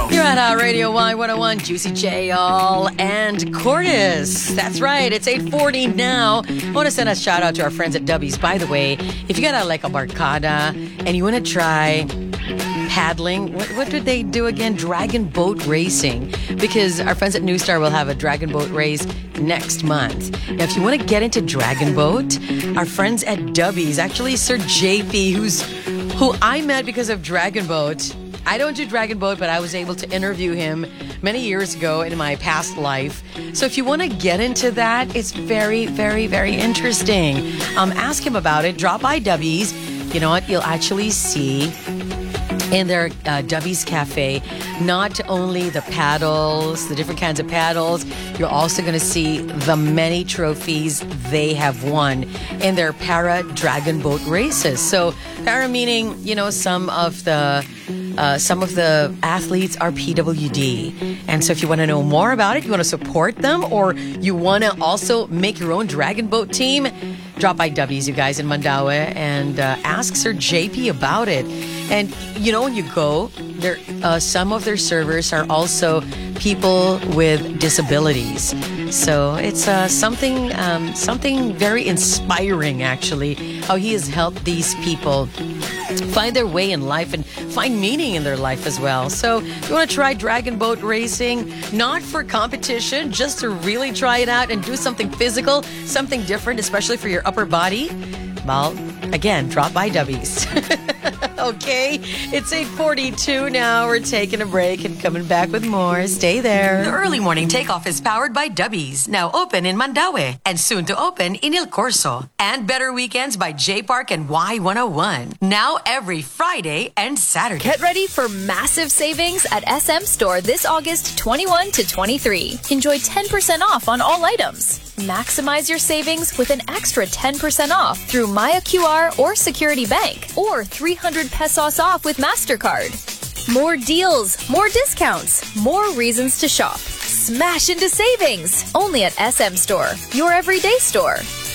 You're at Radio Y101, Juicy J, All, and Cordis. That's right, it's 8:40 now. I want to send a shout out to our friends at Dubbies. By the way, if you got a barcada and you want to try paddling, what did they do again? Dragon boat racing. Because our friends at New Star will have a dragon boat race next month. Now, if you want to get into dragon boat, our friends at Dubbies, actually Sir JP, who I met because of Dragon Boat. I don't do Dragon Boat, but I was able to interview him many years ago in my past life. So if you want to get into that, it's very, very, very interesting. Ask him about it. Drop by Dubbies. You know what? You'll actually see in their Dubbies Cafe not only the paddles, the different kinds of paddles, you're also going to see the many trophies they have won in their para dragon boat races. So para meaning, some of the athletes are PWD. And so if you want to know more about it, you want to support them, or you want to also make your own dragon boat team, drop by Dubbies, you guys, in Mandaue, and ask Sir JP about it. And, when you go, some of their servers are also people with disabilities. So it's something very inspiring, actually, how he has helped these people find their way in life and find meaning in their life as well. So if you want to try dragon boat racing, not for competition, just to really try it out and do something physical, something different, especially for your upper body, well, again, drop by Dubbies. Okay, it's 8:42 now. We're taking a break and coming back with more. Stay there. The early morning takeoff is powered by Dubbies, now open in Mandaue and soon to open in Il Corso. And Better Weekends by J Park and Y101, now every Friday and Saturday. Get ready for massive savings at SM Store this August 21 to 23. Enjoy 10% off on all items. Maximize your savings with an extra 10% off through Maya QR or Security Bank, or 300 pesos off with MasterCard. More deals, more discounts, more reasons to shop. Smash into savings only at SM Store, your everyday store.